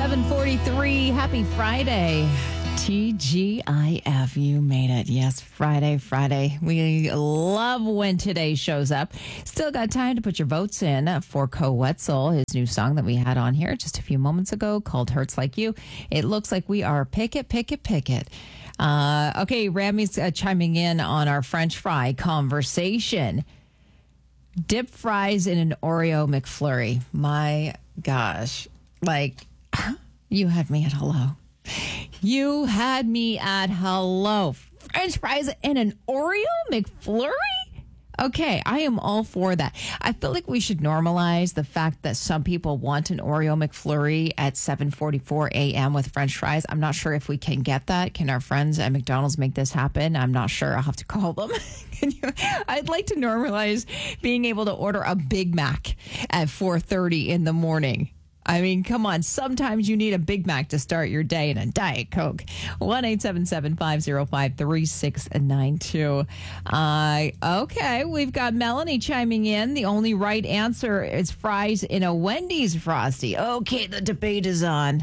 7:43. Happy Friday. TGIF, you made it. Yes, Friday. We love when today shows up. Still got time to put your votes in for Ko Wetzel, his new song that we had on here just a few moments ago called Hurts Like You. It looks like we are pick it. Okay, Ramy's chiming in on our French fry conversation. Dip fries in an Oreo McFlurry. My gosh. You had me at hello. You had me at hello. French fries in an Oreo McFlurry? Okay, I am all for that. I feel like we should normalize the fact that some people want an Oreo McFlurry at 7:44 a.m. with French fries. I'm not sure if we can get that. Can our friends at McDonald's make this happen? I'm not sure. I'll have to call them. I'd like to normalize being able to order a Big Mac at 4:30 in the morning. I mean, come on. Sometimes you need a Big Mac to start your day and a Diet Coke. 1-877-505-3692. Okay, we've got Melanie chiming in. The only right answer is fries in a Wendy's Frosty. Okay, the debate is on.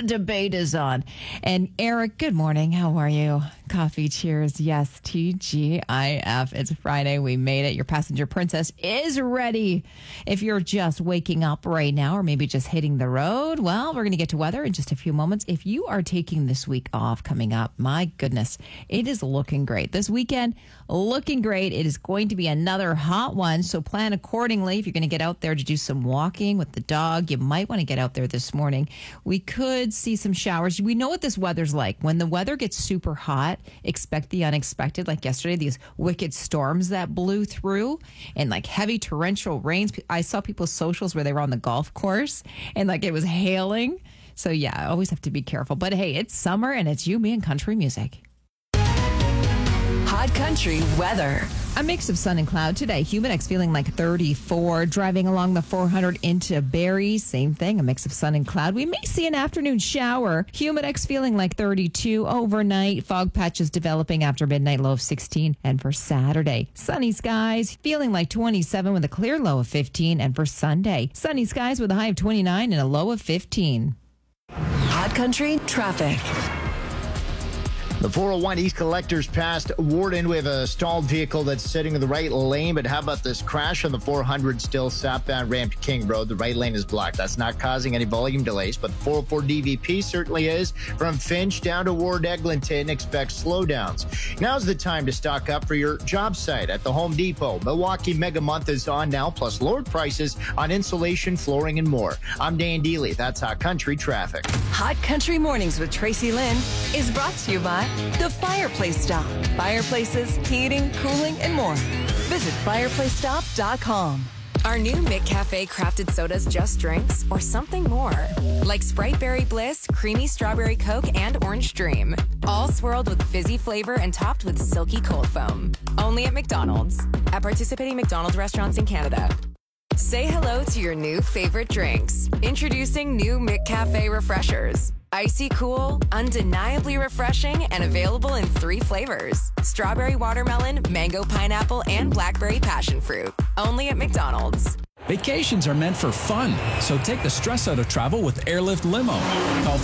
And Eric, good morning. How are you? Coffee, cheers. Yes, TGIF. It's Friday. We made it. Your passenger princess is ready. If you're just waking up right now or maybe just hitting the road, well, we're going to get to weather in just a few moments. If you are taking this week off coming up, my goodness, it is looking great. This weekend, looking great. It is going to be another hot one, so plan accordingly. If you're going to get out there to do some walking with the dog, you might want to get out there this morning. We could see some showers. We know what this weather's like. When the weather gets super hot, expect the unexpected. Like yesterday, these wicked storms that blew through and like heavy torrential rains. I saw people's socials where they were on the golf course and like it was hailing. So yeah, I always have to be careful. But hey, it's summer and it's you, me, and country music. Hot country weather. A mix of sun and cloud today. Humidex feeling like 34. Driving along the 400 into Barrie, same thing. A mix of sun and cloud. We may see an afternoon shower. Humidex feeling like 32 overnight. Fog patches developing after midnight, low of 16. And for Saturday, sunny skies feeling like 27 with a clear low of 15. And for Sunday, sunny skies with a high of 29 and a low of 15. Hot country traffic. The 401 East Collectors past Warden. We have a stalled vehicle that's sitting in the right lane, but how about this crash on the 400 still southbound ramp to King Road? The right lane is blocked. That's not causing any volume delays, but the 404 DVP certainly is. From Finch down to Ward Eglinton, expect slowdowns. Now's the time to stock up for your job site at the Home Depot. Milwaukee Mega Month is on now, plus lowered prices on insulation, flooring, and more. I'm Dan Dealey. That's Hot Country Traffic. Hot Country Mornings with Tracy Lynn is brought to you by The Fireplace Stop. Fireplaces, heating, cooling, and more. Visit fireplacestop.com. Are new McCafe crafted sodas just drinks or something more? Like Sprite Berry Bliss, Creamy Strawberry Coke, and Orange Dream. All swirled with fizzy flavor and topped with silky cold foam. Only at McDonald's. At participating McDonald's restaurants in Canada. Say hello to your new favorite drinks. Introducing new McCafe Refreshers. Icy cool, undeniably refreshing, and available in 3 flavors. Strawberry watermelon, mango pineapple, and blackberry passion fruit. Only at McDonald's. Vacations are meant for fun, so take the stress out of travel with Airlift Limo. Call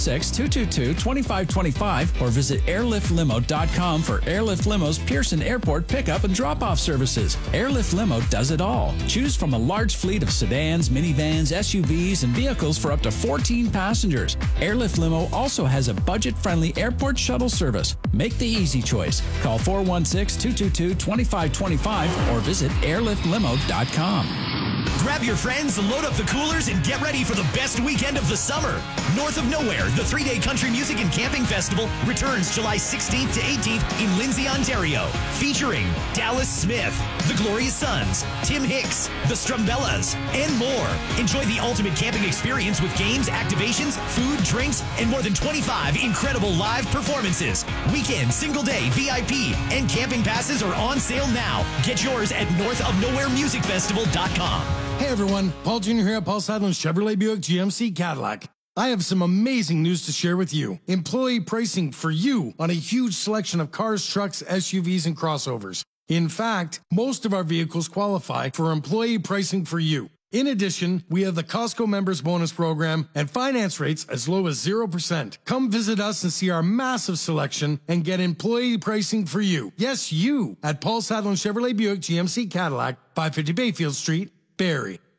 416-222-2525 or visit airliftlimo.com for Airlift Limo's Pearson Airport pickup and drop-off services. Airlift Limo does it all. Choose from a large fleet of sedans, minivans, SUVs, and vehicles for up to 14 passengers. Airlift Limo also has a budget-friendly airport shuttle service. Make the easy choice. Call 416-222-2525 or visit airliftlimo.com. Grab your friends, load up the coolers, and get ready for the best weekend of the summer. North of Nowhere, the 3-day country music and camping festival returns July 16th to 18th in Lindsay, Ontario. Featuring Dallas Smith, The Glorious Sons, Tim Hicks, The Strumbellas, and more. Enjoy the ultimate camping experience with games, activations, food, drinks, and more than 25 incredible live performances. Weekend, single day, VIP, and camping passes are on sale now. Get yours at northofnowheremusicfestival.com. Hey everyone, Paul Jr. here at Paul Sadler's Chevrolet Buick GMC Cadillac. I have some amazing news to share with you. Employee pricing for you on a huge selection of cars, trucks, SUVs, and crossovers. In fact, most of our vehicles qualify for employee pricing for you. In addition, we have the Costco Members Bonus Program and finance rates as low as 0%. Come visit us and see our massive selection and get employee pricing for you. Yes, you, at Paul Sadlon Chevrolet Buick GMC Cadillac, 550 Bayfield Street, Barrie.